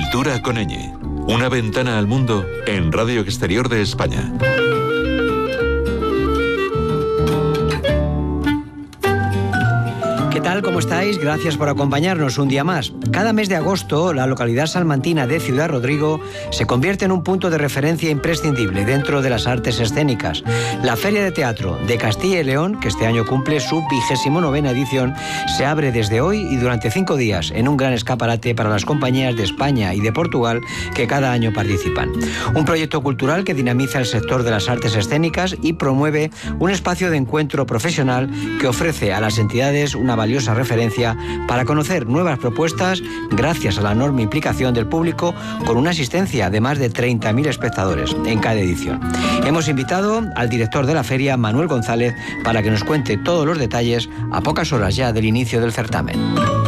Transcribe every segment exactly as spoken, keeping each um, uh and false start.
Cultura con ñ. Una ventana al mundo en Radio Exterior de España. ¿Qué tal? ¿Cómo estáis? Gracias por acompañarnos un día más. Cada mes de agosto, la localidad salmantina de Ciudad Rodrigo se convierte en un punto de referencia imprescindible dentro de las artes escénicas. La Feria de Teatro de Castilla y León, que este año cumple su vigésimo novena edición, se abre desde hoy y durante cinco días en un gran escaparate para las compañías de España y de Portugal que cada año participan. Un proyecto cultural que dinamiza el sector de las artes escénicas y promueve un espacio de encuentro profesional que ofrece a las entidades una valiosa referencia para conocer nuevas propuestas gracias a la enorme implicación del público con una asistencia de más de treinta mil espectadores en cada edición. Hemos invitado al director de la feria, Manuel González, para que nos cuente todos los detalles a pocas horas ya del inicio del certamen.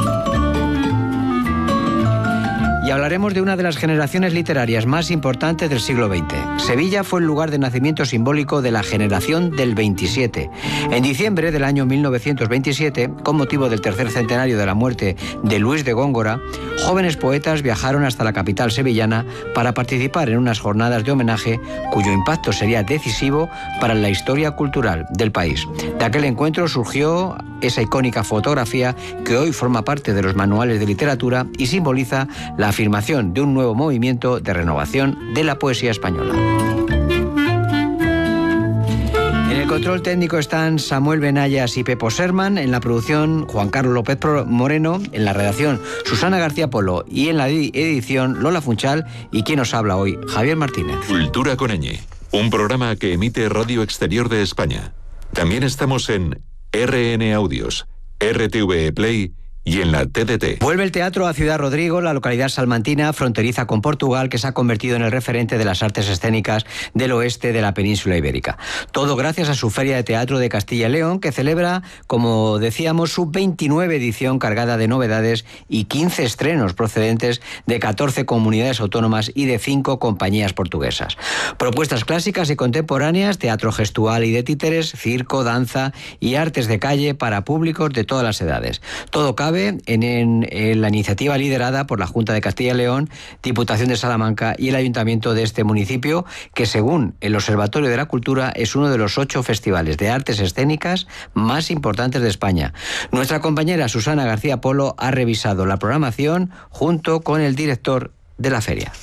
Y hablaremos de una de las generaciones literarias más importantes del siglo veinte. Sevilla fue el lugar de nacimiento simbólico de la generación del veintisiete. En diciembre del año mil novecientos veintisiete, con motivo del tercer centenario de la muerte de Luis de Góngora, jóvenes poetas viajaron hasta la capital sevillana para participar en unas jornadas de homenaje cuyo impacto sería decisivo para la historia cultural del país. De aquel encuentro surgió esa icónica fotografía que hoy forma parte de los manuales de literatura y simboliza la afirmación de un nuevo movimiento de renovación de la poesía española. En el control técnico están Samuel Benayas y Pepo Serman, en la producción Juan Carlos López Moreno, en la redacción Susana García Polo y en la edición Lola Funchal y quien nos habla hoy, Javier Martínez. Cultura con ñ, un programa que emite Radio Exterior de España. También estamos en R N Audios, R T V E Play y en la T D T. Vuelve el teatro a Ciudad Rodrigo, la localidad salmantina fronteriza con Portugal, que se ha convertido en el referente de las artes escénicas del oeste de la península ibérica. Todo gracias a su Feria de Teatro de Castilla y León, que celebra, como decíamos, su veintinueve edición cargada de novedades y quince estrenos procedentes de catorce comunidades autónomas y de cinco compañías portuguesas. Propuestas clásicas y contemporáneas, teatro gestual y de títeres, circo, danza y artes de calle para públicos de todas las edades. Todo cabe En, en, en la iniciativa liderada por la Junta de Castilla y León, Diputación de Salamanca y el Ayuntamiento de este municipio, que según el Observatorio de la Cultura es uno de los ocho festivales de artes escénicas más importantes de España. Nuestra compañera Susana García Polo ha revisado la programación junto con el director de la feria.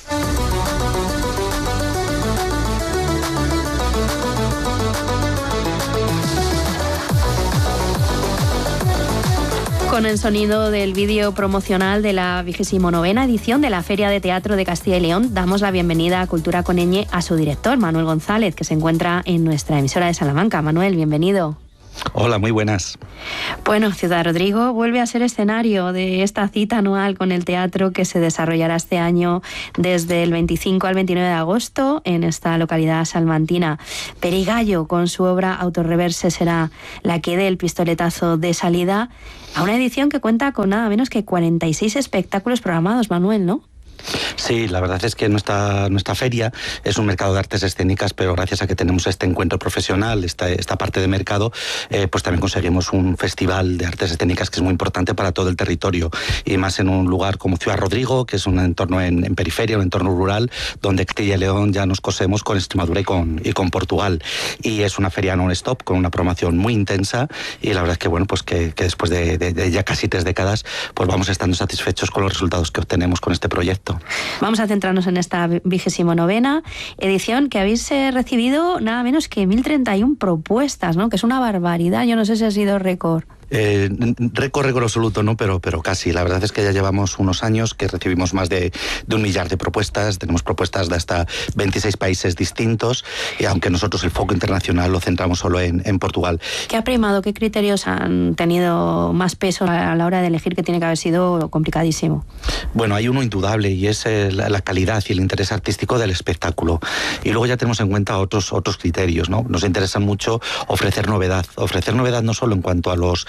Con el sonido del vídeo promocional de la vigésimo novena edición de la Feria de Teatro de Castilla y León, damos la bienvenida a Cultura con ñ a su director, Manuel González, que se encuentra en nuestra emisora de Salamanca. Manuel, bienvenido. Hola, muy buenas. Bueno, Ciudad Rodrigo vuelve a ser escenario de esta cita anual con el teatro que se desarrollará este año desde el veinticinco al veintinueve de agosto en esta localidad salmantina. Perigallo, con su obra Autorreverse, será la que dé el pistoletazo de salida a una edición que cuenta con nada menos que cuarenta y seis espectáculos programados, Manuel, ¿no? Sí, la verdad es que nuestra, nuestra feria es un mercado de artes escénicas, pero gracias a que tenemos este encuentro profesional, esta, esta parte de mercado, eh, pues también conseguimos un festival de artes escénicas que es muy importante para todo el territorio, y más en un lugar como Ciudad Rodrigo, que es un entorno en, en periferia, un entorno rural, donde Castilla y León ya nos cosemos con Extremadura y con, y con Portugal. Y es una feria non-stop, con una programación muy intensa, y la verdad es que, bueno, pues que, que después de, de, de ya casi tres décadas, pues vamos estando satisfechos con los resultados que obtenemos con este proyecto. Vamos a centrarnos en esta vigésimo novena edición, que habéis eh, recibido nada menos que mil treinta y una propuestas, ¿no? Que es una barbaridad. Yo no sé si ha sido récord. Eh, récord, récord absoluto, ¿no? Pero, pero casi. La verdad es que ya llevamos unos años que recibimos más de, de un millar de propuestas. Tenemos propuestas de hasta veintiséis países distintos, y aunque nosotros el foco internacional lo centramos solo en, en Portugal. ¿Qué ha primado? ¿Qué criterios han tenido más peso a la hora de elegir, que tiene que haber sido complicadísimo? Bueno, hay uno indudable, y es el, la calidad y el interés artístico del espectáculo. Y luego ya tenemos en cuenta otros, otros criterios, ¿no? Nos interesa mucho ofrecer novedad. Ofrecer novedad no solo en cuanto a los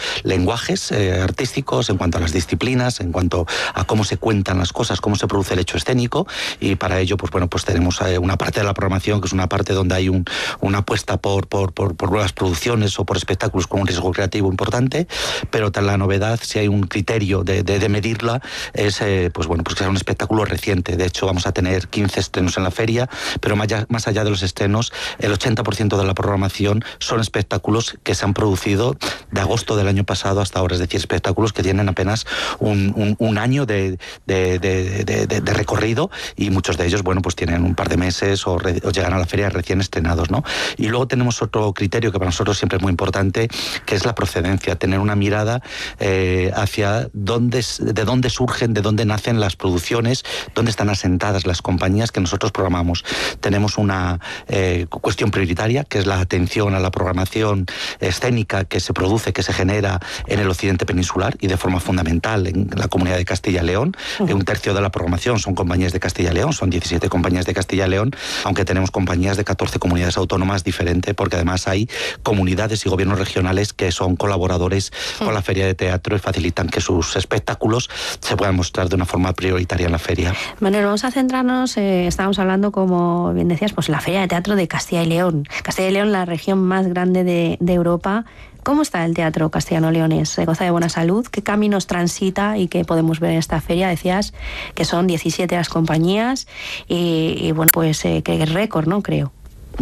lenguajes eh, artísticos, en cuanto a las disciplinas, en cuanto a cómo se cuentan las cosas, cómo se produce el hecho escénico, y para ello pues bueno, pues tenemos eh, una parte de la programación que es una parte donde hay un, una apuesta por, por, por, por nuevas producciones o por espectáculos con un riesgo creativo importante, pero tal la novedad, si hay un criterio de, de, de medirla, es eh, pues bueno, pues que sea un espectáculo reciente. De hecho, vamos a tener quince estrenos en la feria, pero más allá, más allá de los estrenos, el ochenta por ciento de la programación son espectáculos que se han producido de agosto del año pasado hasta ahora, es decir, espectáculos que tienen apenas un, un, un año de, de, de, de, de, de recorrido, y muchos de ellos, bueno, pues tienen un par de meses o, re, o llegan a la feria recién estrenados, ¿no? Y luego tenemos otro criterio que para nosotros siempre es muy importante, que es la procedencia, tener una mirada eh, hacia dónde, de dónde surgen, de dónde nacen las producciones, dónde están asentadas las compañías que nosotros programamos. Tenemos una eh, cuestión prioritaria, que es la atención a la programación escénica que se produce, que se genera en el occidente peninsular y de forma fundamental en la comunidad de Castilla y León. Uh-huh. Un tercio de la programación son compañías de Castilla y León, son diecisiete compañías de Castilla y León, aunque tenemos compañías de catorce comunidades autónomas diferentes, porque además hay comunidades y gobiernos regionales que son colaboradores uh-huh. con la Feria de Teatro y facilitan que sus espectáculos se puedan mostrar de una forma prioritaria en la feria. Manuel, vamos a centrarnos, eh, estábamos hablando, como bien decías, pues la Feria de Teatro de Castilla y León. Castilla y León, la región más grande de, de Europa. ¿Cómo está el teatro castellano-leonés? ¿Se goza de buena salud? ¿Qué caminos transita y qué podemos ver en esta feria? Decías que son diecisiete las compañías y, y bueno, pues eh, que es récord, ¿no? Creo.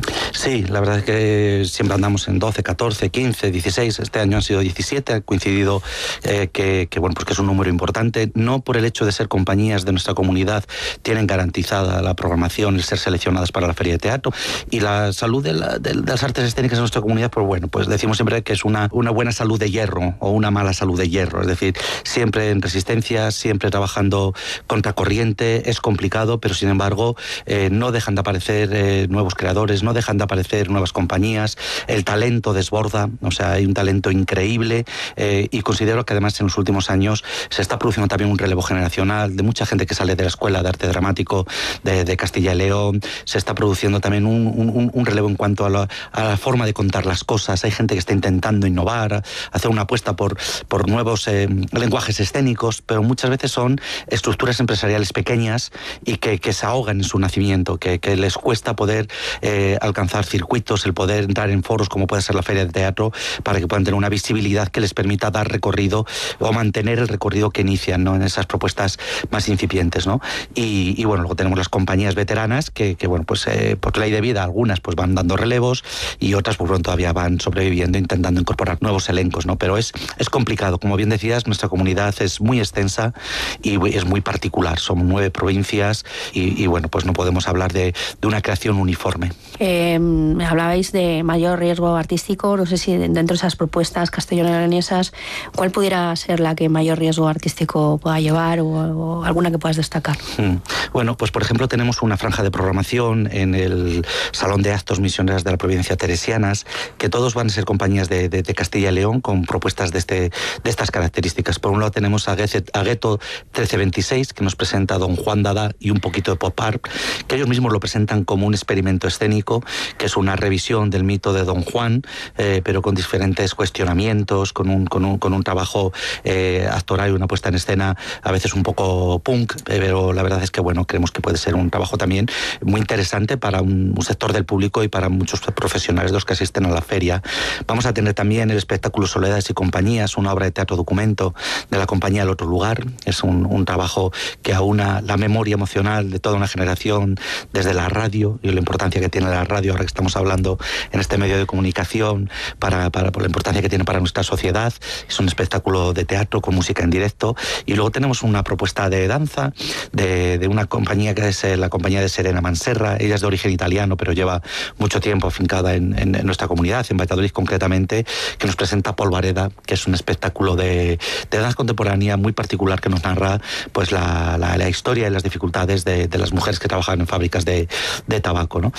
Sí, la verdad es que siempre andamos en doce, catorce, quince, dieciséis. Este año han sido diecisiete. Ha coincidido eh, que, que, bueno, pues que es un número importante. No por el hecho de ser compañías de nuestra comunidad tienen garantizada la programación, el ser seleccionadas para la Feria de Teatro. Y la salud de, la, de, de las artes escénicas en nuestra comunidad, pues bueno, pues decimos siempre que es una, una buena salud de hierro o una mala salud de hierro. Es decir, siempre en resistencia, siempre trabajando contracorriente. Es complicado, pero sin embargo eh, no dejan de aparecer eh, nuevos creadores, no dejan de aparecer nuevas compañías, el talento desborda, o sea, hay un talento increíble eh, y considero que además en los últimos años se está produciendo también un relevo generacional de mucha gente que sale de la Escuela de Arte Dramático de, de Castilla y León. Se está produciendo también un, un, un relevo en cuanto a la, a la forma de contar las cosas. Hay gente que está intentando innovar, hacer una apuesta por, por nuevos eh, lenguajes escénicos, pero muchas veces son estructuras empresariales pequeñas y que, que se ahogan en su nacimiento, que, que les cuesta poder eh, alcanzar circuitos, el poder entrar en foros como puede ser la Feria de Teatro, para que puedan tener una visibilidad que les permita dar recorrido o mantener el recorrido que inician, ¿no?, en esas propuestas más incipientes, ¿no? Y, y bueno, luego tenemos las compañías veteranas que, que bueno, pues eh, por ley de vida algunas pues van dando relevos y otras pues bueno, todavía van sobreviviendo, intentando incorporar nuevos elencos, ¿no? Pero es, es complicado. Como bien decías, nuestra comunidad es muy extensa y es muy particular. Son nueve provincias y, y bueno, pues no podemos hablar de, de una creación uniforme. Eh, hablabais de mayor riesgo artístico, no sé si dentro de esas propuestas castellano-leonesas, ¿cuál pudiera ser la que mayor riesgo artístico pueda llevar o, o alguna que puedas destacar? Hmm. Bueno, pues por ejemplo tenemos una franja de programación en el Salón de Actos Misioneras de la Providencia Teresianas, que todos van a ser compañías de, de, de Castilla y León con propuestas de, este, de estas características. Por un lado tenemos a Gueto trece veintiséis, que nos presenta a Don Juan Dada y un poquito de pop art, que ellos mismos lo presentan como un experimento escénico, que es una revisión del mito de Don Juan, eh, pero con diferentes cuestionamientos, con un, con un, con un trabajo eh, actoral y una puesta en escena a veces un poco punk, eh, pero la verdad es que bueno, creemos que puede ser un trabajo también muy interesante para un, un sector del público y para muchos profesionales de los que asisten a la feria. Vamos a tener también el espectáculo Soledades y Compañías, una obra de teatro documento de la compañía El Otro Lugar. Es un, un trabajo que aúna la memoria emocional de toda una generación desde la radio y la importancia que tiene la radio ahora que estamos hablando en este medio de comunicación, para, para por la importancia que tiene para nuestra sociedad. Es un espectáculo de teatro con música en directo. Y luego tenemos una propuesta de danza de, de una compañía que es la compañía de Serena Manserra. Ella es de origen italiano, pero lleva mucho tiempo afincada en, en, en nuestra comunidad, en Valladolid concretamente, que nos presenta Polvareda, que es un espectáculo de, de danza contemporánea muy particular que nos narra pues la, la, la historia y las dificultades de, de las mujeres que trabajan en fábricas de, de tabaco, ¿no? Entonces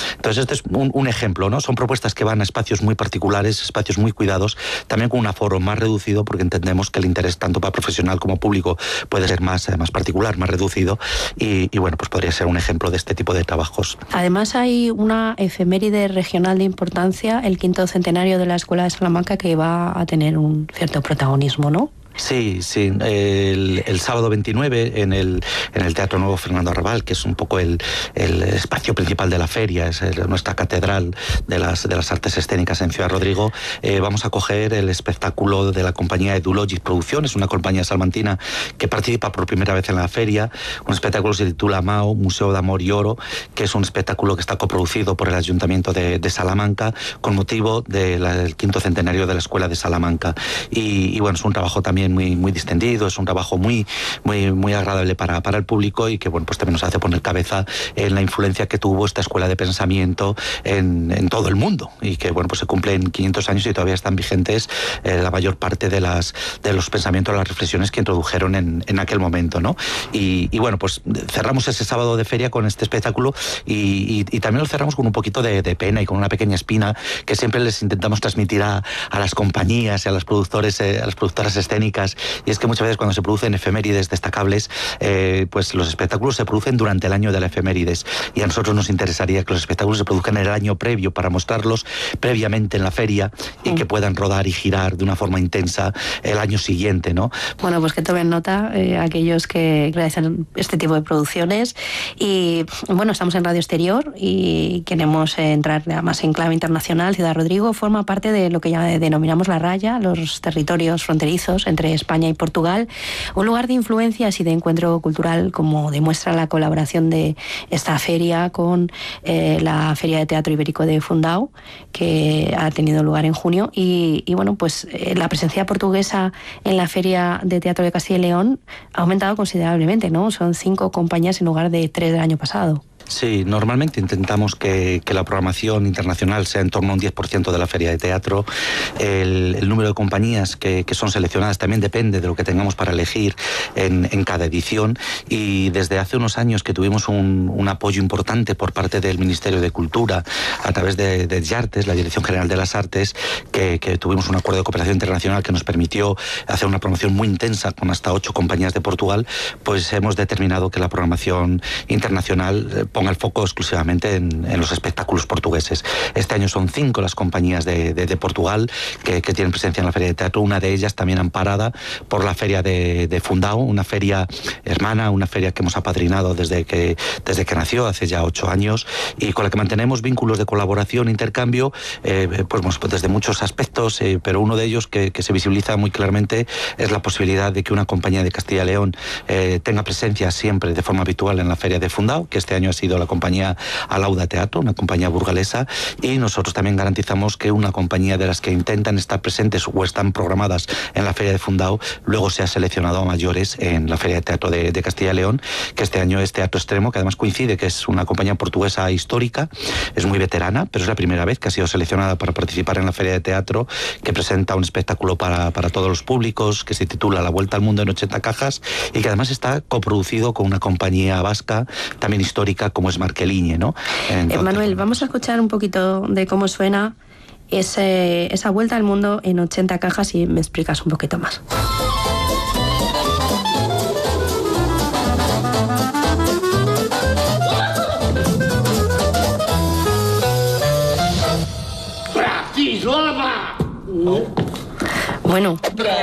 Entonces, un, un ejemplo, ¿no? Son propuestas que van a espacios muy particulares, espacios muy cuidados, también con un aforo más reducido, porque entendemos que el interés tanto para profesional como público puede ser más, más particular, más reducido, y, y bueno, pues podría ser un ejemplo de este tipo de trabajos. Además hay una efeméride regional de importancia, el quinto centenario de la Escuela de Salamanca, que va a tener un cierto protagonismo, ¿no? Sí, sí. El, el sábado veintinueve en el, en el Teatro Nuevo Fernando Arrabal, que es un poco el, el espacio principal de la feria, es el, nuestra catedral de las, de las artes escénicas en Ciudad Rodrigo, eh, vamos a coger el espectáculo de la compañía Edulogis Producciones, una compañía salmantina que participa por primera vez en la feria. Un espectáculo se titula Mao, Museo de Amor y Oro, que es un espectáculo que está coproducido por el Ayuntamiento de, de Salamanca con motivo de la, del quinto centenario de la Escuela de Salamanca. Y, y bueno, es un trabajo también muy, muy distendido, es un trabajo muy, muy, muy agradable para, para el público y que bueno, pues también nos hace poner cabeza en la influencia que tuvo esta escuela de pensamiento en, en todo el mundo y que bueno, pues se cumplen quinientos años y todavía están vigentes eh, la mayor parte de, las, de los pensamientos, las reflexiones que introdujeron en, en aquel momento, ¿no? Y, y bueno, pues cerramos ese sábado de feria con este espectáculo y, y, y también lo cerramos con un poquito de, de pena y con una pequeña espina que siempre les intentamos transmitir a, a las compañías y a las productores, eh, a las productoras escénicas. Y es que muchas veces cuando se producen efemérides destacables, eh, pues los espectáculos se producen durante el año de la efemérides y a nosotros nos interesaría que los espectáculos se produzcan en el año previo para mostrarlos previamente en la feria y que puedan rodar y girar de una forma intensa el año siguiente, ¿no? Bueno, pues que tomen nota eh, aquellos que realizan este tipo de producciones y bueno, estamos en Radio Exterior y queremos eh, entrar además en clave internacional. Ciudad Rodrigo forma parte de lo que ya denominamos la raya, los territorios fronterizos entre España y Portugal, un lugar de influencias y de encuentro cultural, como demuestra la colaboración de esta feria con eh, la Feria de Teatro Ibérico de Fundao, que ha tenido lugar en junio, y, y bueno, pues eh, la presencia portuguesa en la Feria de Teatro de Castilla y León ha aumentado considerablemente, ¿no? Son cinco compañías en lugar de tres del año pasado. Sí, normalmente intentamos que, que la programación internacional sea en torno a un diez por ciento de la feria de teatro. El, el número de compañías que, que son seleccionadas también depende de lo que tengamos para elegir en, en cada edición y desde hace unos años que tuvimos un, un apoyo importante por parte del Ministerio de Cultura a través de, de Yartes, la Dirección General de las Artes, que, que tuvimos un acuerdo de cooperación internacional que nos permitió hacer una promoción muy intensa con hasta ocho compañías de Portugal, pues hemos determinado que la programación internacional ponga el foco exclusivamente en, en los espectáculos portugueses. Este año son cinco las compañías de, de, de Portugal que, que tienen presencia en la Feria de Teatro, una de ellas también amparada por la Feria de, de Fundao, una feria hermana, una feria que hemos apadrinado desde que, desde que nació, hace ya ocho años, y con la que mantenemos vínculos de colaboración, intercambio, eh, pues, pues desde muchos aspectos, eh, pero uno de ellos que, que se visibiliza muy claramente es la posibilidad de que una compañía de Castilla y León eh, tenga presencia siempre de forma habitual en la Feria de Fundao, que este año ha sido la compañía Alauda Teatro, una compañía burgalesa, y nosotros también garantizamos que una compañía de las que intentan estar presentes o están programadas en la Feria de Fundao luego sea seleccionado a mayores en la Feria de Teatro de, de Castilla y León, que este año es Teatro Extremo, que además coincide que es una compañía portuguesa histórica, es muy veterana, pero es la primera vez que ha sido seleccionada para participar en la Feria de Teatro, que presenta un espectáculo para, para todos los públicos, que se titula La Vuelta al Mundo en ochenta cajas, y que además está coproducido con una compañía vasca, también histórica, como es Marqueliñe, ¿no? Entonces, Manuel, vamos a escuchar un poquito de cómo suena ese, esa vuelta al mundo en ochenta cajas y me explicas un poquito más. Bueno.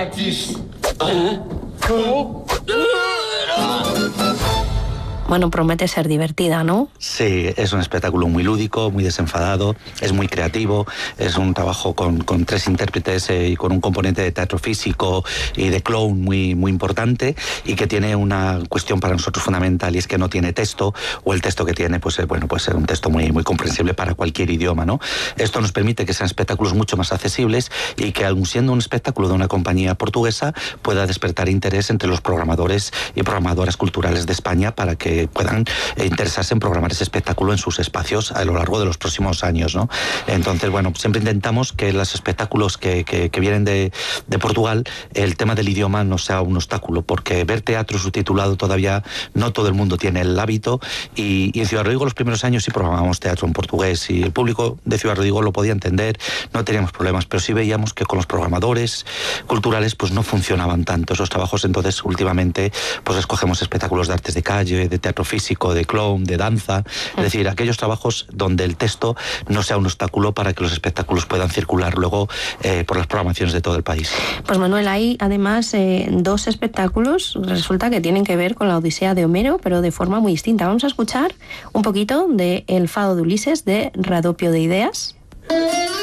Bueno, promete ser divertida, ¿no? Sí, es un espectáculo muy lúdico, muy desenfadado, es muy creativo, es un trabajo con, con tres intérpretes eh, y con un componente de teatro físico y de clown muy, muy importante, y que tiene una cuestión para nosotros fundamental, y es que no tiene texto, o el texto que tiene, pues bueno, puede ser un texto muy, muy comprensible para cualquier idioma, ¿no? Esto nos permite que sean espectáculos mucho más accesibles y que, aun siendo un espectáculo de una compañía portuguesa, pueda despertar interés entre los programadores y programadoras culturales de España para que que puedan interesarse en programar ese espectáculo en sus espacios a lo largo de los próximos años, ¿no? Entonces, bueno, siempre intentamos que los espectáculos que, que, que vienen de, de Portugal, el tema del idioma no sea un obstáculo, porque ver teatro subtitulado todavía no todo el mundo tiene el hábito, y, y en Ciudad Rodrigo los primeros años sí programábamos teatro en portugués y el público de Ciudad Rodrigo lo podía entender, no teníamos problemas, pero sí veíamos que con los programadores culturales pues no funcionaban tanto esos trabajos. Entonces últimamente pues escogemos espectáculos de artes de calle, de teatro físico, de clown, de danza, es decir, aquellos trabajos donde el texto no sea un obstáculo para que los espectáculos puedan circular luego eh, por las programaciones de todo el país. Pues Manuel, hay además eh, dos espectáculos, resulta que tienen que ver con la Odisea de Homero, pero de forma muy distinta. Vamos a escuchar un poquito de El Fado de Ulises de Radopio de Ideas.